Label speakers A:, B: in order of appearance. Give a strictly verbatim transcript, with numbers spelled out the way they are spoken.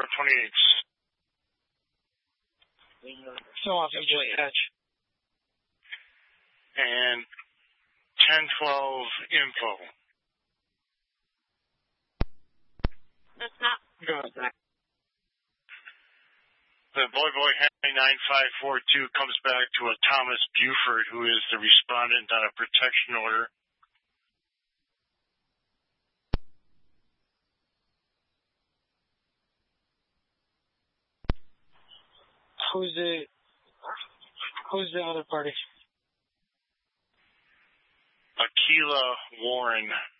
A: twenty-eights.
B: So off, you just catch.
A: And ten twelve info.
C: That's not.
B: Go ahead.
A: The Boy Boy Henry nine five four two comes back to a Thomas Buford, who is the respondent on a protection order.
B: Who's the Who's the other party?
A: Akila Warren.